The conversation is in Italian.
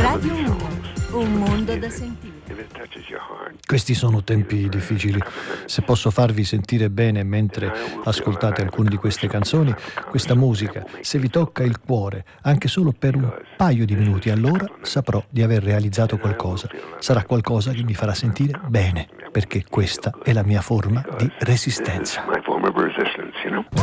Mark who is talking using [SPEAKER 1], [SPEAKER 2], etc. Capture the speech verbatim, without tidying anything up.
[SPEAKER 1] Radio uno, un mondo da sentire.
[SPEAKER 2] Questi sono tempi difficili. Se posso farvi sentire bene mentre ascoltate alcune di queste canzoni, questa musica, se vi tocca il cuore, anche solo per un paio di minuti, allora saprò di aver realizzato qualcosa. Sarà qualcosa che mi farà sentire bene, perché questa è la mia forma di resistenza.